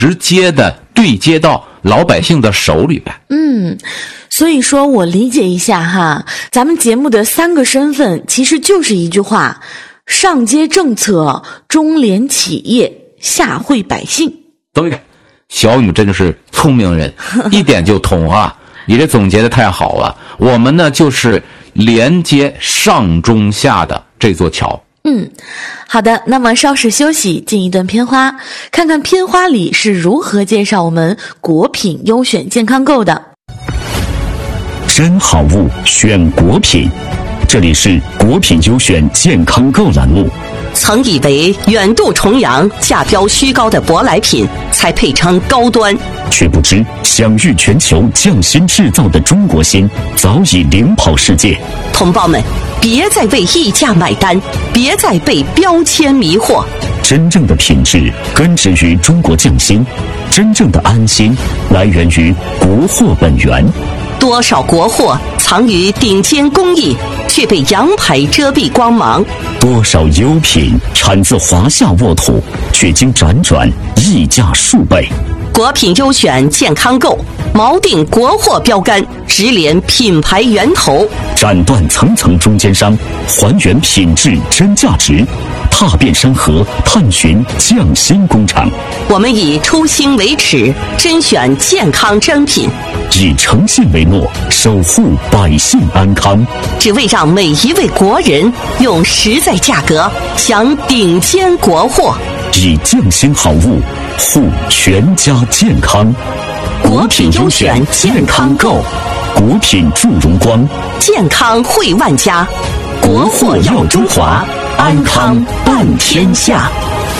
直接的对接到老百姓的手里边。 所以说我理解一下哈，咱们节目的3个身份其实就是一句话：上接政策，中连企业，下惠百姓。 对，小雨真的是聪明人，一点就通啊！你这总结的太好了。我们呢就是连接上中下的这座桥。 好的，那么稍事休息，进一段片花，看看片花里是如何介绍我们果品优选健康购的。 真好物选果品，这里是果品优选健康购栏目。 曾以为远渡重洋、价标虚高的舶来品才配称高端， 却不知享誉全球匠心制造的中国心早已领跑世界。 同胞们，别再为溢价买单，别再被标签迷惑。 真正的品质根植于中国匠心，真正的安心来源于国货本源。 多少国货藏于顶尖工艺，却被洋牌遮蔽光芒； 多少优品产自华夏沃土，却经辗转溢价数倍。 果品优选健康购，锚定国货标杆，直连品牌源头， 斩断层层中间商，还原品质真价值，踏遍山河，探寻匠心工厂。 我们以初心为尺，甄选健康珍品， 以诚信为诺，守护百姓安康， 只为让每一位国人用实在价格享顶尖国货， 以匠心好物护全家健康。 果品优选健康购， 果品助荣光， 健康惠万家，国货耀中华，安康伴天下。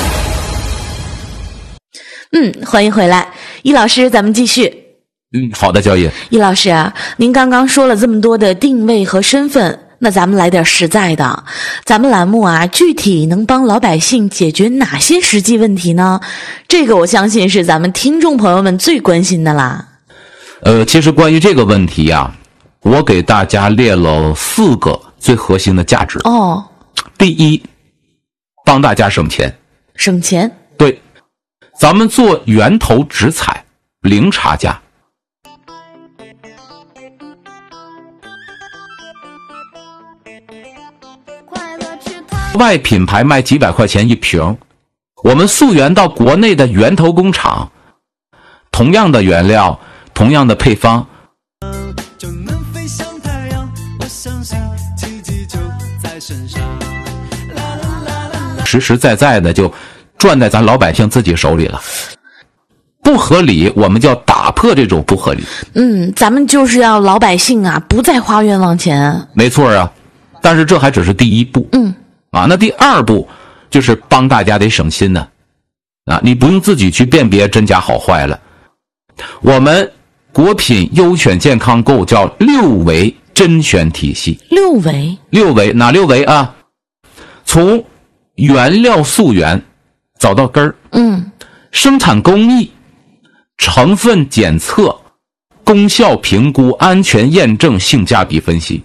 欢迎回来，易老师，咱们继续。 好的，焦爷。 易老师啊，您刚刚说了这么多的定位和身份，那咱们来点实在的。咱们栏目啊，具体能帮老百姓解决哪些实际问题呢？这个我相信是咱们听众朋友们最关心的啦。 其实关于这个问题啊，我给大家列了4个最核心的价值。第一，帮大家省钱。 省钱？ 对，咱们做源头直采，零差价。外品牌卖几百块钱一瓶，我们溯源到国内的源头工厂，同样的原料，同样的配方，实实在在的就赚在咱老百姓自己手里了。不合理，我们就要打破这种不合理。 咱们就是要老百姓啊，不再花冤枉钱。 没错啊，但是这还只是第一步。那第2步就是帮大家得省心呢。你不用自己去辨别真假好坏了。我们果品优选健康购叫6维甄选体系。 6维？6 维哪6维啊？从原料溯源找到根儿。生产工艺、成分检测、功效评估、安全验证、性价比分析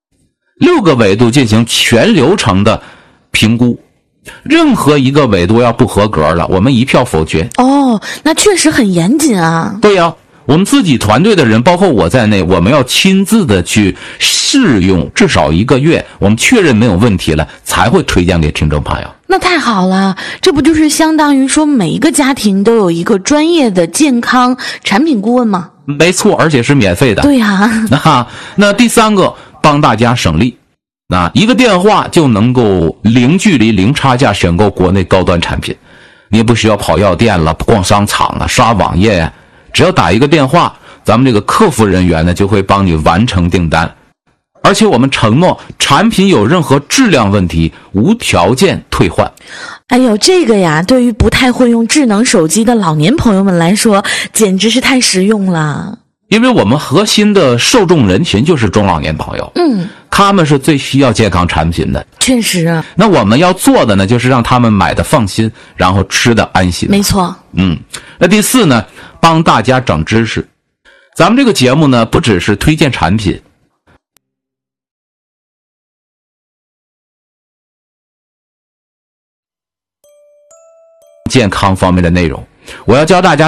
，6个维度进行全流程的评估，任何一个维度要不合格了，我们一票否决。 那确实很严谨啊。 对呀，我们自己团队的人，包括我在内，我们要亲自的去试用至少1个月，我们确认没有问题了，才会推荐给听众朋友。那太好了，这不就是相当于说每一个家庭都有一个专业的健康产品顾问吗？ 没错，而且是免费的。 对呀。 那第3个，帮大家省力。1个电话就能够零距离、零差价选购国内高端产品，你也不需要跑药店了、逛商场啊、刷网页呀，只要打1个电话，咱们这个客服人员呢就会帮你完成订单。而且我们承诺，产品有任何质量问题，无条件退换。 哎呦，这个呀，对于不太会用智能手机的老年朋友们来说，简直是太实用了。 因为我们核心的受众人群就是中老年朋友，他们是最需要健康产品的。 确实啊。 那我们要做的呢，就是让他们买的放心，然后吃的安心。 没错。 那第4呢，帮大家长知识。咱们这个节目呢，不只是推荐产品，健康方面的内容，我要教大家